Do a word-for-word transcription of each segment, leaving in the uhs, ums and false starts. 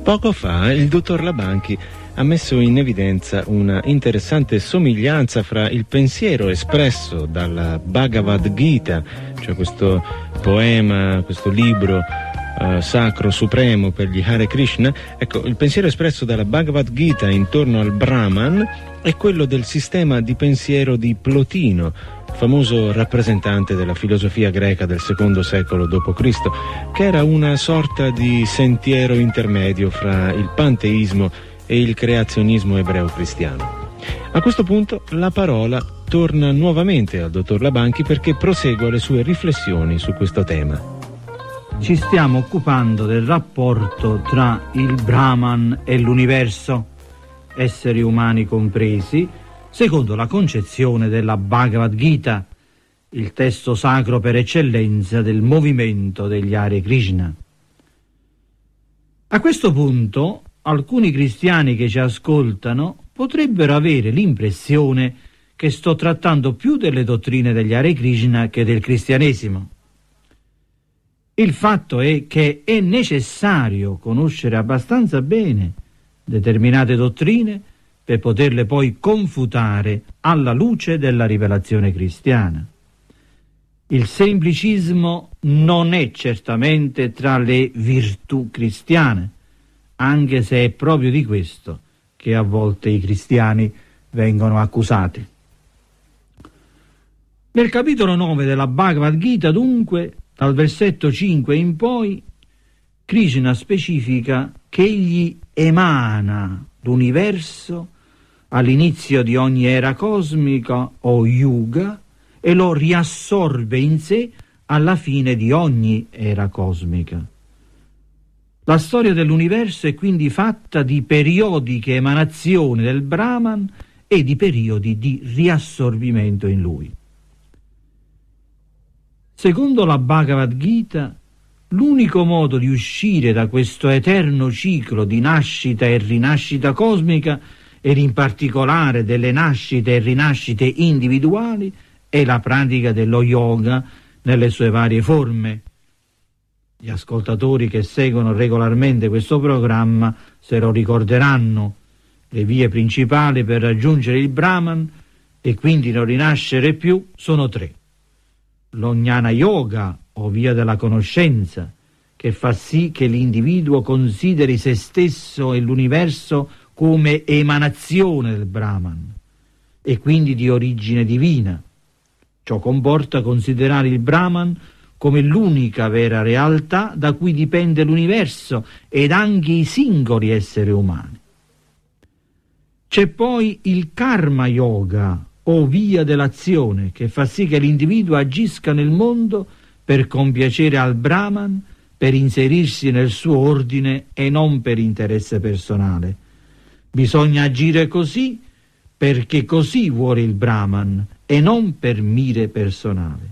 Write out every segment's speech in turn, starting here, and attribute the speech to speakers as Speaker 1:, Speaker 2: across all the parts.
Speaker 1: Poco fa il dottor Labanchi ha messo in evidenza una interessante somiglianza fra il pensiero espresso dalla Bhagavad Gita, cioè questo poema, questo libro uh, sacro supremo per gli Hare Krishna. Ecco, il pensiero espresso dalla Bhagavad Gita intorno al Brahman è quello del sistema di pensiero di Plotino, famoso rappresentante della filosofia greca del secondo secolo dopo Cristo, che era una sorta di sentiero intermedio fra il panteismo e il creazionismo ebreo-cristiano. A questo punto la parola torna nuovamente al dottor Labanchi perché prosegua le sue riflessioni su questo tema.
Speaker 2: Ci stiamo occupando del rapporto tra il Brahman e l'universo, esseri umani compresi, secondo la concezione della Bhagavad Gita, il testo sacro per eccellenza del movimento degli Hare Krishna. A questo punto, alcuni cristiani che ci ascoltano potrebbero avere l'impressione che sto trattando più delle dottrine degli Hare Krishna che del cristianesimo. Il fatto è che è necessario conoscere abbastanza bene determinate dottrine per poterle poi confutare alla luce della rivelazione cristiana. Il semplicismo non è certamente tra le virtù cristiane, anche se è proprio di questo che a volte i cristiani vengono accusati. Nel capitolo nove della Bhagavad Gita, dunque, dal versetto cinque in poi, Krishna specifica che egli emana l'universo all'inizio di ogni era cosmica o yuga e lo riassorbe in sé alla fine di ogni era cosmica. La storia dell'universo è quindi fatta di periodiche emanazioni del Brahman e di periodi di riassorbimento in lui. Secondo la Bhagavad Gita, l'unico modo di uscire da questo eterno ciclo di nascita e rinascita cosmica, ed in particolare delle nascite e rinascite individuali, è la pratica dello yoga nelle sue varie forme. Gli ascoltatori che seguono regolarmente questo programma se lo ricorderanno. Le vie principali per raggiungere il Brahman e quindi non rinascere più sono tre. Lo Jnana Yoga, o via della conoscenza, che fa sì che l'individuo consideri se stesso e l'universo come emanazione del Brahman e quindi di origine divina. Ciò comporta considerare il Brahman come l'unica vera realtà da cui dipende l'universo ed anche i singoli esseri umani. C'è poi il Karma Yoga, o via dell'azione, che fa sì che l'individuo agisca nel mondo per compiacere al Brahman, per inserirsi nel suo ordine e non per interesse personale. Bisogna agire così perché così vuole il Brahman e non per mire personale.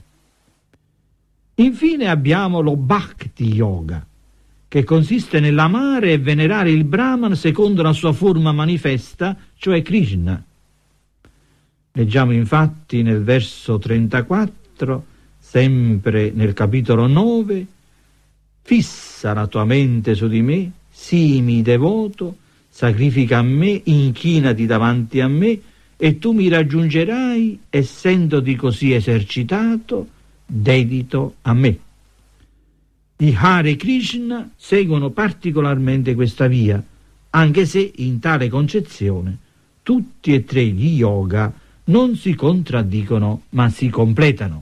Speaker 2: Infine abbiamo lo Bhakti Yoga, che consiste nell'amare e venerare il Brahman secondo la sua forma manifesta, cioè Krishna. Leggiamo infatti nel verso trentaquattro, sempre nel capitolo nove: fissa la tua mente su di me, sii devoto, sacrifica a me, inchinati davanti a me, e tu mi raggiungerai, essendoti così esercitato, dedito a me. I Hare Krishna seguono particolarmente questa via, anche se in tale concezione tutti e tre gli yoga non si contraddicono ma si completano.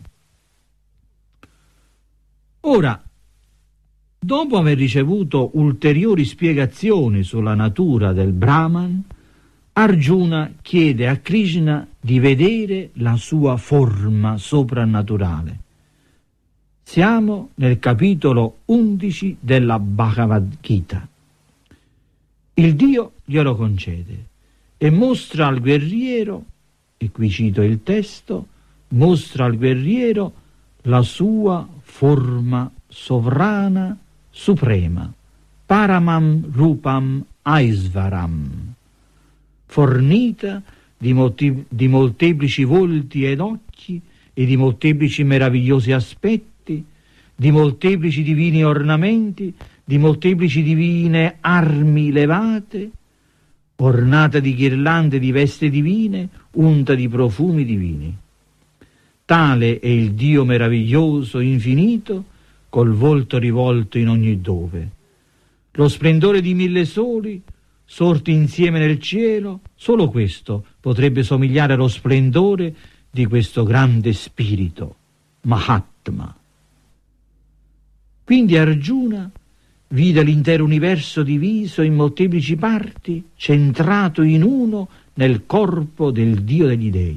Speaker 2: Ora, dopo aver ricevuto ulteriori spiegazioni sulla natura del Brahman, Arjuna chiede a Krishna di vedere la sua forma soprannaturale. Siamo nel capitolo undici della Bhagavad Gita. Il Dio glielo concede e mostra al guerriero, e qui cito il testo, mostra al guerriero la sua forma sovrana suprema, Paramam Rupam Aisvaram, fornita di, molti, di molteplici volti ed occhi e di molteplici meravigliosi aspetti, di molteplici divini ornamenti, di molteplici divine armi levate, ornata di ghirlande di veste divine, unta di profumi divini. Tale è il Dio meraviglioso, infinito, col volto rivolto in ogni dove. Lo splendore di mille soli, sorti insieme nel cielo, solo questo potrebbe somigliare allo splendore di questo grande spirito, Mahatma. Quindi Arjuna vide l'intero universo diviso in molteplici parti, centrato in uno nel corpo del Dio degli dei.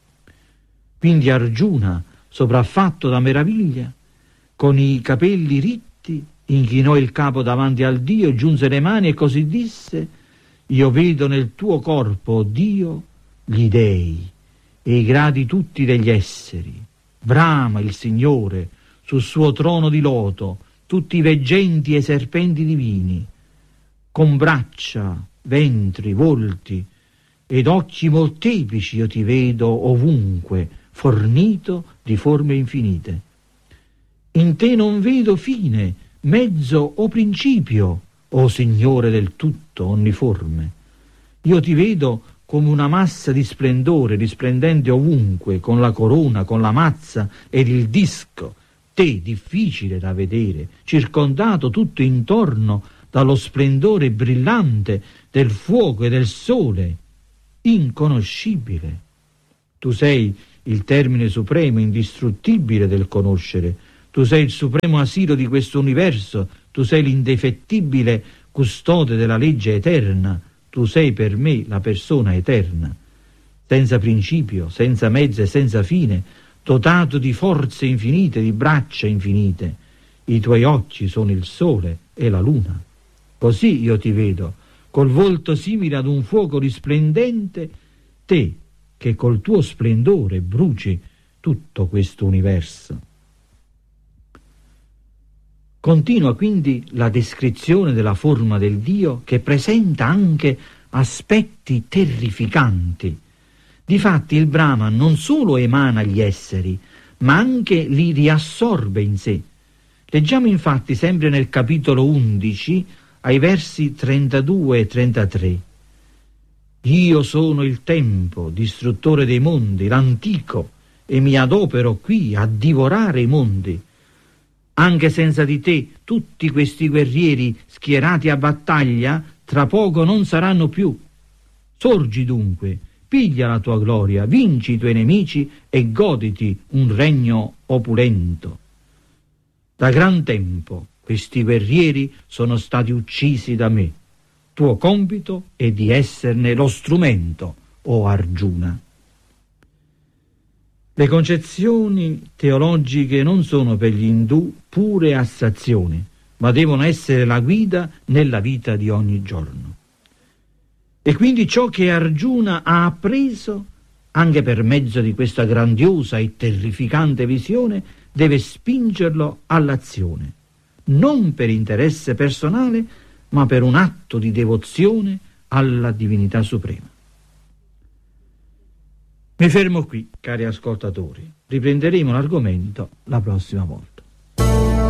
Speaker 2: Quindi Arjuna, sopraffatto da meraviglia, con i capelli ritti, inchinò il capo davanti al Dio, giunse le mani e così disse: io vedo nel tuo corpo, o Dio, gli dei e i gradi tutti degli esseri, Brahma il Signore, sul suo trono di loto, tutti i veggenti e serpenti divini, con braccia, ventri, volti ed occhi molteplici io ti vedo ovunque, fornito di forme infinite. In te non vedo fine, mezzo o principio, o Signore del tutto onniforme. Io ti vedo come una massa di splendore risplendente ovunque, con la corona, con la mazza ed il disco, te difficile da vedere, circondato tutto intorno dallo splendore brillante del fuoco e del sole, inconoscibile. Tu sei il termine supremo, indistruttibile del conoscere. Tu sei il supremo asilo di questo universo. Tu sei l'indefettibile custode della legge eterna. Tu sei per me la persona eterna, senza principio, senza mezzo e senza fine, dotato di forze infinite, di braccia infinite. I tuoi occhi sono il sole e la luna. Così io ti vedo, col volto simile ad un fuoco risplendente, te che col tuo splendore bruci tutto questo universo. Continua quindi la descrizione della forma del Dio, che presenta anche aspetti terrificanti. Difatti il Brahma non solo emana gli esseri, ma anche li riassorbe in sé. Leggiamo infatti sempre nel capitolo undici, ai versi trentadue e trentatré. Io sono il tempo, distruttore dei mondi, l'antico, e mi adopero qui a divorare i mondi. Anche senza di te tutti questi guerrieri schierati a battaglia tra poco non saranno più. Sorgi dunque, piglia la tua gloria, vinci i tuoi nemici e goditi un regno opulento. Da gran tempo questi guerrieri sono stati uccisi da me. Tuo compito è di esserne lo strumento, o Arjuna. Le concezioni teologiche non sono per gli indù pure astrazioni, ma devono essere la guida nella vita di ogni giorno. E quindi ciò che Arjuna ha appreso, anche per mezzo di questa grandiosa e terrificante visione, deve spingerlo all'azione, non per interesse personale, ma per un atto di devozione alla divinità suprema. Mi fermo qui, cari ascoltatori. Riprenderemo l'argomento la prossima volta.